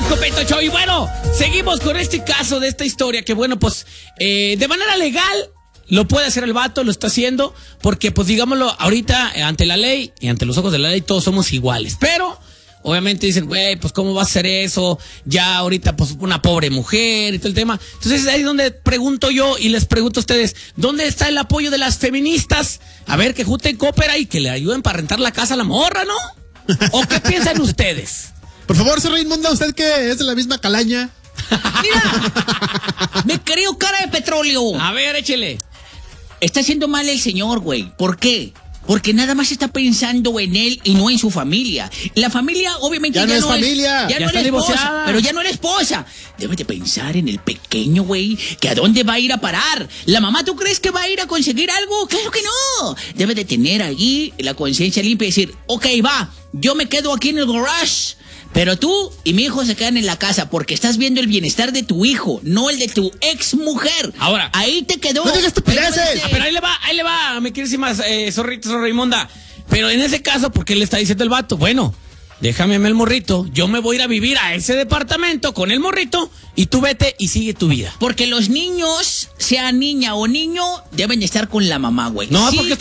Copito Show. Y bueno, seguimos con este caso de esta historia que, bueno, pues, de manera legal lo puede hacer el vato, lo está haciendo, porque, pues, digámoslo, ahorita, ante la ley y ante los ojos de la ley, todos somos iguales. Pero, obviamente dicen, güey, pues, ¿cómo va a ser eso? Ya ahorita, pues, una pobre mujer y todo el tema. Entonces, ahí es donde pregunto yo y les pregunto a ustedes, ¿dónde está el apoyo de las feministas? A ver, que junten cópera y que le ayuden para rentar la casa a la morra, ¿no? ¿O qué piensan ustedes? Por favor, señor Raimundo, usted que es de la misma calaña. Mira, me creo cara de petróleo. A ver, échele. Está haciendo mal el señor, güey. ¿Por qué? Porque nada más está pensando en él y no en su familia. La familia, obviamente, ya no es familia. Ya no está es esposa, divorciada. pero ya no es esposa. Debe de pensar en el pequeño, güey, que a dónde va a ir a parar. ¿La mamá tú crees que va a ir a conseguir algo? ¡Claro que no! Debe de tener allí la conciencia limpia y decir, ok, va, yo me quedo aquí en el garage, pero tú y mi hijo se quedan en la casa porque estás viendo el bienestar de tu hijo, no el de tu ex mujer. Ahora, ahí te quedó. No digas estupideces. Pero ahí le va, me quiere decir más, zorrito, Sor Raimonda. Pero en ese caso, ¿por qué le está diciendo el vato? Bueno, déjame el morrito, yo me voy a ir a vivir a ese departamento con el morrito y tú vete y sigue tu vida. Porque los niños, sea niña o niño, deben de estar con la mamá, güey. No, Sí, porque